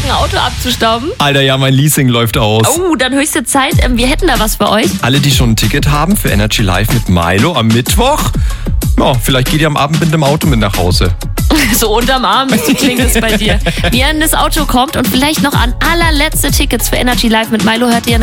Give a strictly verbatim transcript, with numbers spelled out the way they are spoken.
ein Auto abzustauben? Alter, ja, mein Leasing läuft aus. Oh, dann höchste Zeit. Ähm, wir hätten da was für euch. Alle, die schon ein Ticket haben für Energy Live mit Milo am Mittwoch, ja, vielleicht geht ihr am Abend mit dem Auto mit nach Hause. So unterm Arm, so klingt es bei dir. Wie ihr in das Auto kommt und vielleicht noch an allerletzte Tickets für Energy Live mit Milo hört ihr